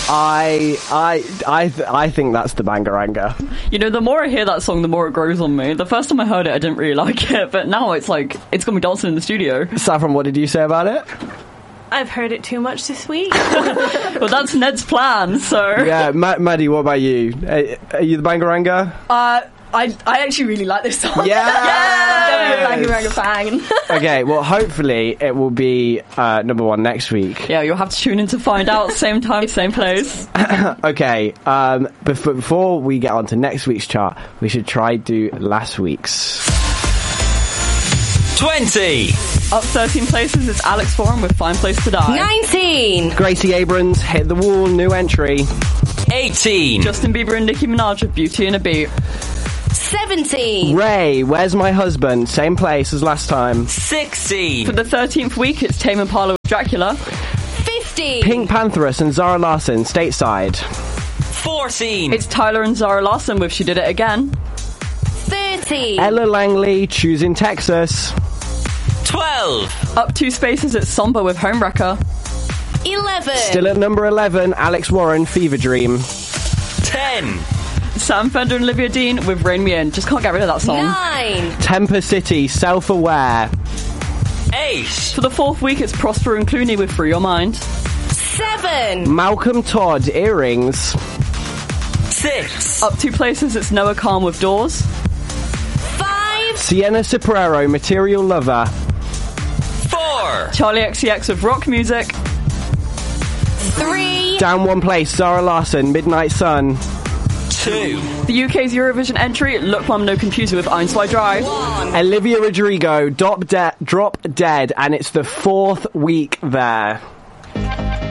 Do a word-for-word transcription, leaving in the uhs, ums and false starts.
I, I, I, th- I think that's the Bangaranga. You know, the more I hear that song, the more it grows on me. The first time I heard it, I didn't really like it, but now it's like, it's got me dancing in the studio. Saffron, what did you say about it? I've heard it too much this week. Well, that's Ned's plan, so... Yeah, Ma- Maddie, what about you? Are, are you the Bangaranga? Uh... I I actually really like this song. Yeah, Definitely a Bangaranga fan. Okay, well, hopefully it will be uh, number one next week. Yeah, you'll have to tune in to find out. Same time, same place. Okay, um, before, before we get on to next week's chart, we should try do last week's. twenty. Up thirteen places is Alex Foran with Fine Place to Die. nineteen. Gracie Abrams, Hit the Wall, new entry. eighteen. Justin Bieber and Nicki Minaj with Beauty and a Beat. seventeen. Ray, Where's My Husband? Same place as last time. sixteen. For the thirteenth week, it's Tame Impala with Dracula. fifteen. Pink Pantheress and Zara Larsson, Stateside. fourteen. It's Tyler and Zara Larsson with She Did It Again. thirteen. Ella Langley, Choosing Texas. twelve. Up two spaces, it's Somber with Homewrecker. eleven. Still at number eleven, Alex Warren, Fever Dream. ten. Sam Fender and Olivia Dean with Rain Me In. Just can't get rid of that song. nine. Temper City, Self-Aware. eight. For the fourth week, it's Prosper and Clooney with Free Your Mind. seven. Malcolm Todd, Earrings. six. Up two places, it's Noah Khan with Doors. five. Sienna Soprano, Material Lover. four. Charlie X C X with Rock Music. three. Down one place, Zara Larsson, Midnight Sun. two. The U K's Eurovision entry, Look Mum No Computer with Eins Zwei Drei. Olivia Rodrigo, Drop, De- Drop Dead, and it's the fourth week there.